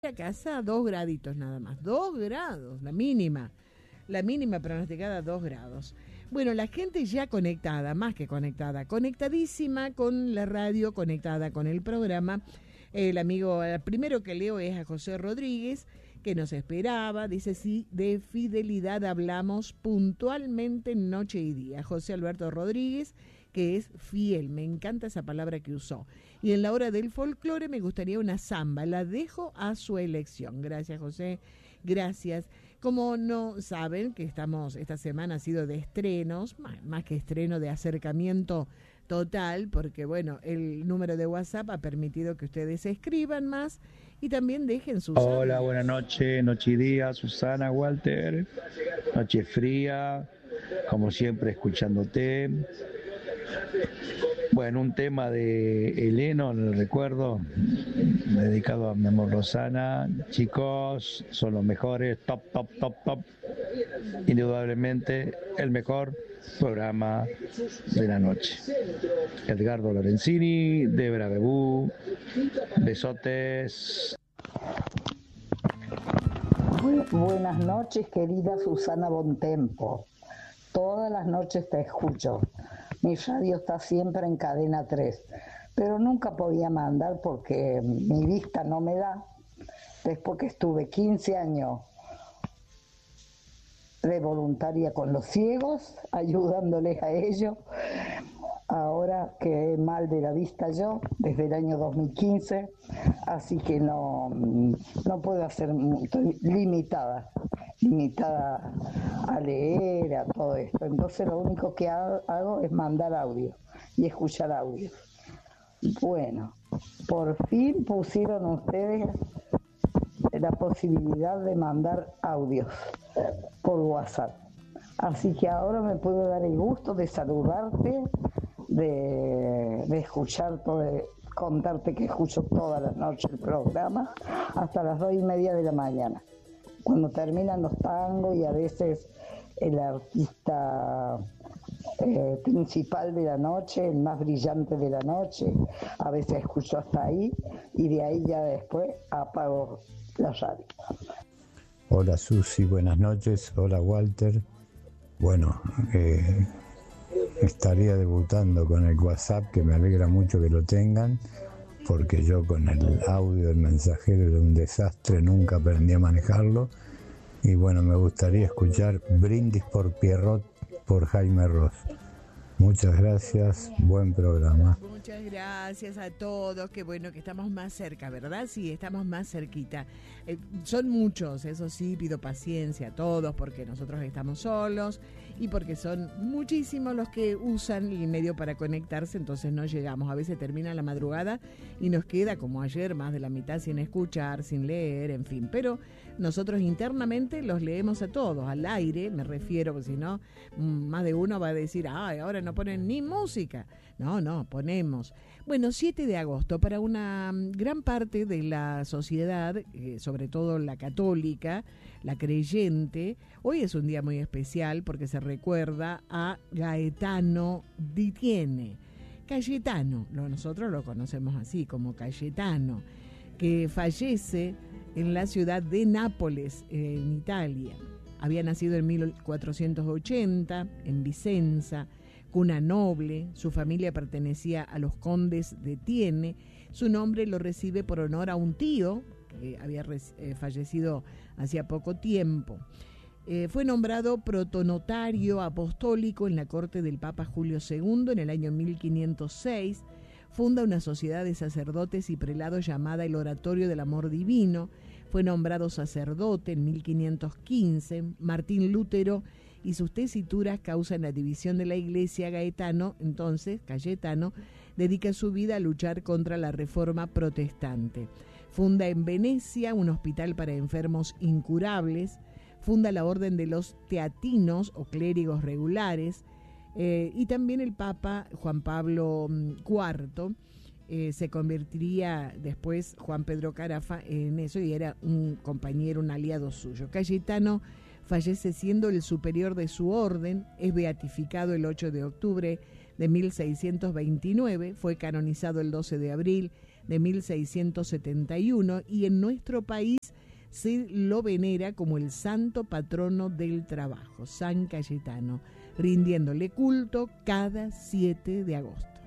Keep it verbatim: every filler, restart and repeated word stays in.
a casa dos graditos nada más, dos grados, la mínima, la mínima pronosticada dos grados. Bueno, la gente ya conectada, más que conectada, conectadísima con la radio, conectada con el programa. El amigo, el primero que leo es a José Rodríguez, que nos esperaba, dice, sí, de fidelidad hablamos puntualmente noche y día. José Alberto Rodríguez, que es fiel, me encanta esa palabra que usó. Y en la hora del folclore me gustaría una samba, la dejo a su elección. Gracias, José, gracias. Como no saben que estamos, esta semana ha sido de estrenos, más, más que estreno, de acercamiento total, porque bueno, el número de WhatsApp ha permitido que ustedes escriban más y también dejen sus... Hola, buenas noches, noche y día, Susana, Walter, noche fría, como siempre escuchándote. Bueno, un tema de Eleno, en el recuerdo, dedicado a mi amor Rosana. Chicos, son los mejores, top, top, top, top. Indudablemente el mejor programa de la noche. Edgardo Lorenzini, Debra Bebú, besotes. Muy buenas noches, querida Susana Bontempo. Todas las noches te escucho. Mi radio está siempre en cadena tres, pero nunca podía mandar porque mi vista no me da. Después que estuve quince años de voluntaria con los ciegos, ayudándoles a ellos, ahora quedé mal de la vista yo, desde el año dos mil quince, así que no, no puedo hacer, estoy limitada, limitada a leer, a todo esto. Entonces lo único que hago es mandar audio y escuchar audio. Bueno, por fin pusieron ustedes la posibilidad de mandar audios por WhatsApp. Así que ahora me puedo dar el gusto de saludarte, de, de escuchar todo, de contarte que escucho todas las noches el programa hasta las dos y media de la mañana, cuando terminan los tangos y a veces el artista eh, principal de la noche, el más brillante de la noche, a veces escucho hasta ahí y de ahí ya después apago la radio. Hola Susi, buenas noches. Hola Walter. Bueno, eh, estaría debutando con el WhatsApp, que me alegra mucho que lo tengan, porque yo con el audio del mensajero era un desastre, nunca aprendí a manejarlo. Y bueno, me gustaría escuchar Brindis por Pierrot por Jaime Ross. Muchas gracias, buen programa. Muchas gracias a todos, qué bueno que estamos más cerca, ¿verdad? Sí, estamos más cerquita. Eh, son muchos, eso sí, pido paciencia a todos porque nosotros estamos solos y porque son muchísimos los que usan el medio para conectarse, entonces no llegamos. A veces termina la madrugada y nos queda, como ayer, más de la mitad sin escuchar, sin leer, en fin. Pero nosotros internamente los leemos a todos, al aire, me refiero, porque si no, más de uno va a decir, ay, ahora no ponen ni música. No, no, ponemos. Bueno, siete de agosto, para una gran parte de la sociedad, eh, sobre todo la católica, la creyente, hoy es un día muy especial porque se recuerda a Gaetano Di Tiene. Cayetano, lo, nosotros lo conocemos así, como Cayetano, que fallece en la ciudad de Nápoles, en Italia. Había nacido en mil cuatrocientos ochenta, en Vicenza, cuna noble. Su familia pertenecía a los condes de Tiene. Su nombre lo recibe por honor a un tío que había eh, fallecido hacía poco tiempo. Eh, fue nombrado protonotario apostólico en la corte del Papa Julio segundo en el año mil quinientos seis. Funda una sociedad de sacerdotes y prelados llamada el Oratorio del Amor Divino. Fue nombrado sacerdote en mil quinientos quince. Martín Lutero y sus tesituras causan la división de la iglesia. Gaetano, entonces, Cayetano, dedica su vida a luchar contra la reforma protestante. Funda en Venecia un hospital para enfermos incurables. Funda la orden de los teatinos o clérigos regulares. Eh, y también el Papa Juan Pablo cuarto eh, se convertiría después Juan Pedro Carafa en eso y era un compañero, un aliado suyo. Cayetano fallece siendo el superior de su orden, es beatificado el ocho de octubre de mil seiscientos veintinueve, fue canonizado el doce de abril de mil seiscientos setenta y uno, y en nuestro país se lo venera como el santo patrono del trabajo, San Cayetano, rindiéndole culto cada siete de agosto.